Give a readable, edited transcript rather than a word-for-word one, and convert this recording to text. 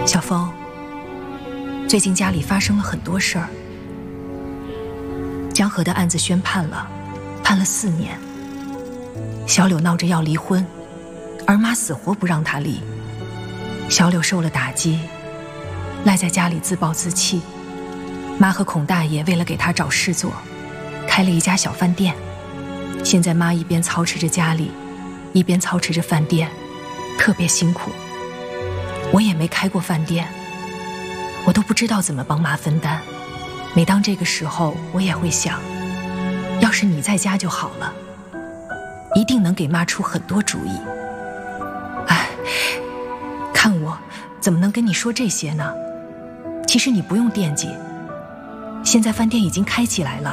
小峰，最近家里发生了很多事儿。江河的案子宣判了，判了4年。小柳闹着要离婚，而妈死活不让他离。小柳受了打击，赖在家里自暴自弃。妈和孔大爷为了给他找事做，开了一家小饭店。现在妈一边操持着家里，一边操持着饭店，特别辛苦。我也没开过饭店，我都不知道怎么帮妈分担。每当这个时候，我也会想，要是你在家就好了，一定能给妈出很多主意。哎，看我怎么能跟你说这些呢？其实你不用惦记，现在饭店已经开起来了，